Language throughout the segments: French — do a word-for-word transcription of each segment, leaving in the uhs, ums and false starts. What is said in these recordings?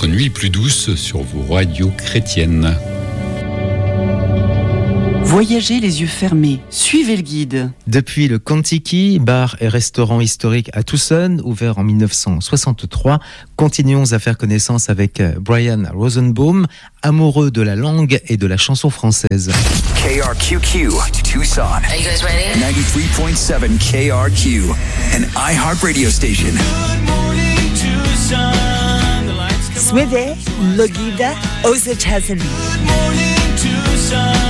votre nuit plus douce sur vos radios chrétiennes. Voyagez les yeux fermés, suivez le guide. Depuis le Contiki, bar et restaurant historique à Tucson, ouvert en dix-neuf cent soixante-trois, continuons à faire connaissance avec Brian Rosenbaum, amoureux de la langue et de la chanson française. K R Q Q, Tucson. Are you guys ready? ninety-three point seven K R Q, an iHeart radio station. Good morning, Tucson. The lights come on. Suivez le guide aux États-Unis. Good morning, Tucson.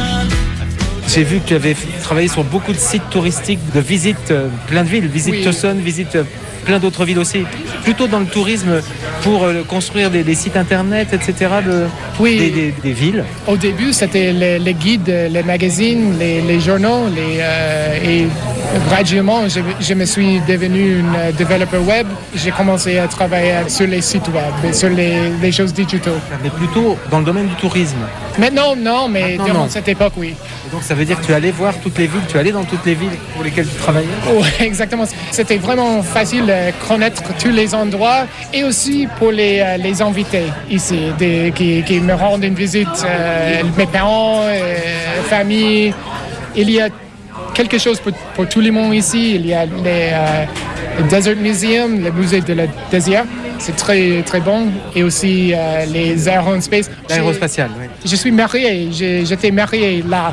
J'ai vu que tu avais travaillé sur beaucoup de sites touristiques, de visites, euh, plein de villes, visite Oui. Tucson, visite euh, plein d'autres villes aussi. Plutôt dans le tourisme pour euh, construire des, des sites internet, et cetera. De, Oui. des, des, des villes. Au début, c'était les, les guides, les magazines, les, les journaux, les, euh, et graduellement, je, je me suis devenu une euh, développeur web. J'ai commencé à travailler sur les sites web, et sur les, les choses digitales. Mais plutôt dans le domaine du tourisme. Maintenant, non, mais Maintenant, durant non. cette époque, oui. Et donc ça veut dire que tu es allé voir toutes les villes, tu es allé dans toutes les villes pour lesquelles tu travaillais. Oui, exactement. C'était vraiment facile de connaître tous les endroits et aussi pour les, euh, les invités ici, des, qui, qui me rendent une visite, euh, mes parents, euh, famille. Il y a quelque chose pour, pour tout le monde ici. Il y a les, euh, le Desert Museum, le musée de la désert. C'est très, très bon. Et aussi euh, les aerospace. L'aérospatiale, oui. Je suis marié. J'ai- J'étais marié là,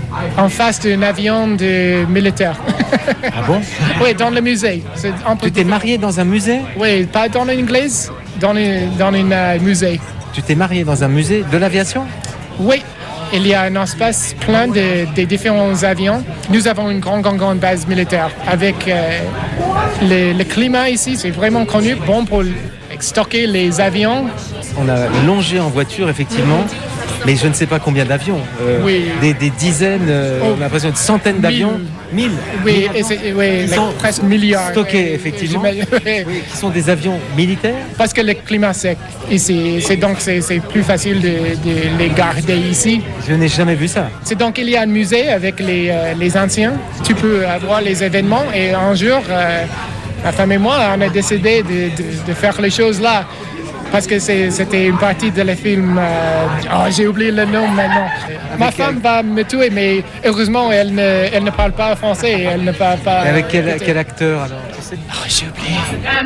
en face d'un avion de militaire. Ah bon? Oui, dans le musée. C'est un peu Tu t'es différent. marié dans un musée? Oui, pas dans l'église, dans un dans une, euh, musée. Tu t'es marié dans un musée de l'aviation? Oui, il y a un espace plein de, de différents avions. Nous avons une grande, grande, grande base militaire avec euh, le, le climat ici, c'est vraiment connu, bon pour stocker les avions. On a longé en voiture, effectivement, mais je ne sais pas combien d'avions. Euh, Oui. Des, des dizaines, euh, Oh. on a l'impression de centaines d'avions. Mille. Oui, Mille et avions c'est, oui, qui le- sont presque milliards. stockés, Oui, effectivement. j'imagine, oui. Oui, qui sont des avions militaires. Parce que le climat sec ici, c'est donc c'est, c'est plus facile de, de les garder ici. Je n'ai jamais vu ça. C'est donc il y a un musée avec les, euh, les anciens. Tu peux avoir les événements et un jour, euh, ma femme et moi, on a décidé de, de, de faire les choses là. Parce que c'est, c'était une partie de le film. Euh, oh, j'ai oublié le nom maintenant. Ma femme va me tuer, mais heureusement, elle ne, elle ne parle pas français et elle ne parle pas. Et avec quel, quel acteur alors, tu sais? Oh, j'ai oublié.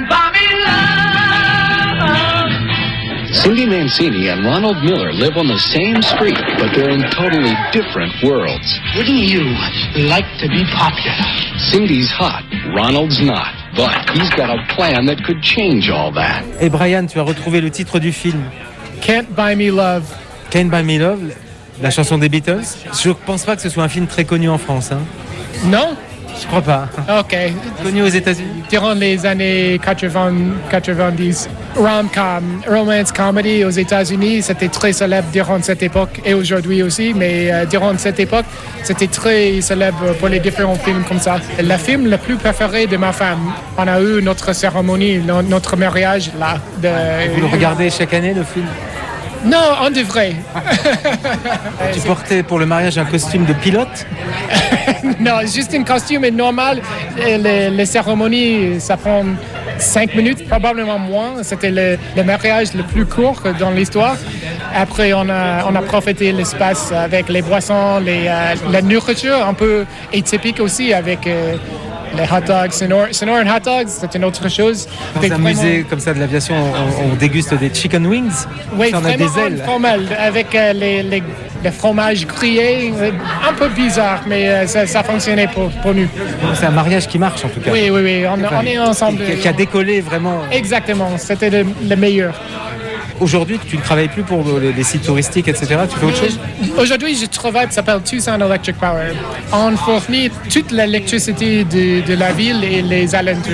Cindy Mancini and Ronald Miller live on the same street, but they're in totally different worlds. Wouldn't you like to be popular? Cindy's hot, Ronald's not. But he's got a plan that could change all that. Et Brian, tu as retrouvé le titre du film. Can't Buy Me Love. Can't Buy Me Love, la chanson des Beatles. Je ne pense pas que ce soit un film très connu en France. Hein. Non? Je crois pas. OK. Connu aux États-Unis. Durant les années quatre-vingts, quatre-vingt-dix, rom-com, romance comedy aux États-Unis, c'était très célèbre durant cette époque et aujourd'hui aussi, mais euh, durant cette époque, c'était très célèbre pour les différents films comme ça. Le film le plus préféré de ma femme, on a eu notre cérémonie, no- notre mariage là. De... Vous le regardez chaque année, le film? Non, on devrait. Tu portais pour le mariage un costume de pilote? Non, juste un costume est normal. Et Les, les cérémonies, ça prend cinq minutes, probablement moins. C'était le, le mariage le plus court dans l'histoire. Après, on a, on a profité de l'espace avec les boissons, les, euh, la nourriture un peu atypique aussi avec euh, les hot dogs, Sonor, Sonoran hot dogs, c'est une autre chose. Dans C'était un vraiment- musée comme ça de l'aviation, on, on déguste des chicken wings. Oui, on a vraiment des ailes. informel, avec euh, les, les, les fromages grillés, euh, un peu bizarre, mais euh, ça, ça fonctionnait pour, pour nous. C'est un mariage qui marche en tout cas. Oui, oui, oui, on, on est ensemble. Qui, qui a décollé vraiment. Exactement, c'était le, le meilleur. Aujourd'hui, tu ne travailles plus pour les, les sites touristiques, et cetera. Tu fais autre chose? Aujourd'hui, je travaille, ça s'appelle Tucson Electric Power. On fournit toute l'électricité de, de la ville et les alentours.